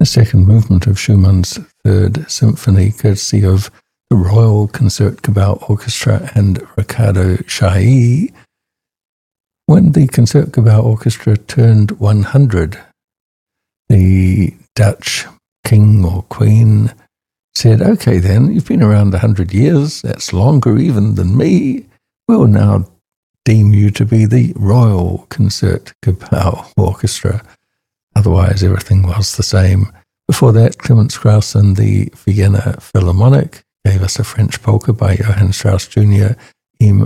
The second movement of Schumann's Third Symphony, courtesy of the Royal Concertgebouw Orchestra and Riccardo Chailly. When the Concertgebouw Orchestra turned 100, the Dutch king or queen said, "Okay then, you've been around 100 years, that's longer even than me. We'll now deem you to be the Royal Concertgebouw Orchestra." Otherwise, everything was the same. Before that, Clemens Krauss and the Vienna Philharmonic gave us a French polka by Johann Strauss Jr., Im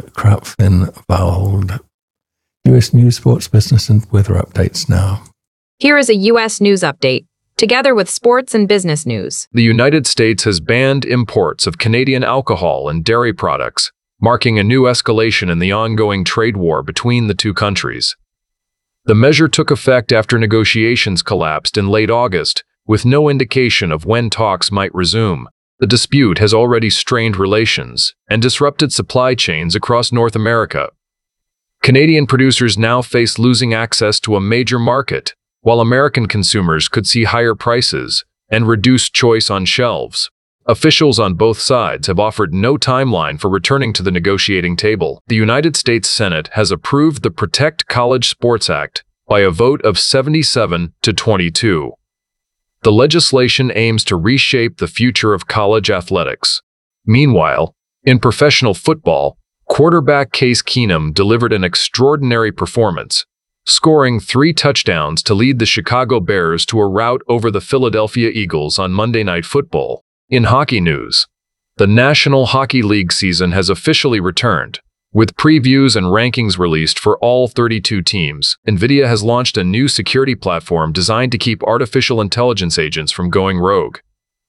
Krapfenwald. U.S. news, sports, business, and weather updates now. Here is a U.S. news update, together with sports and business news. The United States has banned imports of Canadian alcohol and dairy products, marking a new escalation in the ongoing trade war between the two countries. The measure took effect after negotiations collapsed in late August, with no indication of when talks might resume. The dispute has already strained relations and disrupted supply chains across North America. Canadian producers now face losing access to a major market, while American consumers could see higher prices and reduced choice on shelves. Officials on both sides have offered no timeline for returning to the negotiating table. The United States Senate has approved the Protect College Sports Act by a vote of 77 to 22. The legislation aims to reshape the future of college athletics. Meanwhile, in professional football, quarterback Case Keenum delivered an extraordinary performance, scoring 3 touchdowns to lead the Chicago Bears to a rout over the Philadelphia Eagles on Monday Night Football. In hockey news, the National Hockey League season has officially returned, with previews and rankings released for all 32 teams. NVIDIA has launched a new security platform designed to keep artificial intelligence agents from going rogue.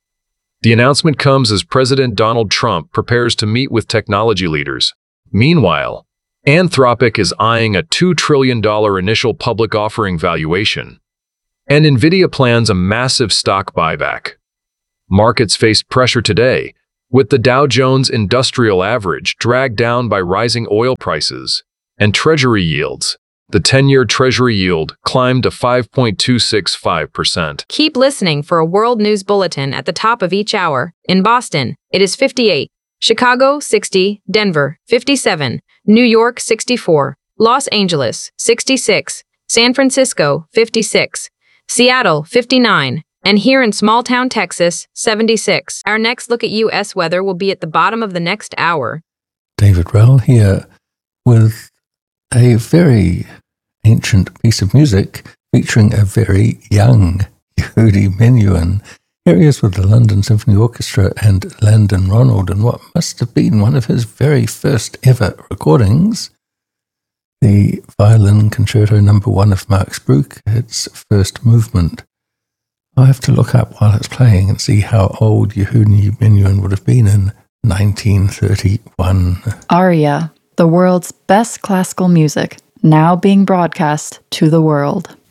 The announcement comes as President Donald Trump prepares to meet with technology leaders. Meanwhile, Anthropic is eyeing a $2 trillion initial public offering valuation, and NVIDIA plans a massive stock buyback. Markets faced pressure today, with the Dow Jones Industrial Average dragged down by rising oil prices and Treasury yields. The 10-year Treasury yield climbed to 5.265%. Keep listening for a world news bulletin at the top of each hour. In Boston, it is 58. Chicago, 60, Denver, 57, New York, 64, Los Angeles, 66, San Francisco, 56, Seattle, 59, and here in small-town Texas, 76. Our next look at U.S. weather will be at the bottom of the next hour. David Rell here with a very ancient piece of music featuring a very young Yehudi Menuhin. Here he is with the London Symphony Orchestra and Landon Ronald in what must have been one of his very first ever recordings, the Violin Concerto No. 1 of Max Bruch, its first movement. I'll have to look up while it's playing and see how old Yehudi Menuhin would have been in 1931. Aria, the world's best classical music, now being broadcast to the world.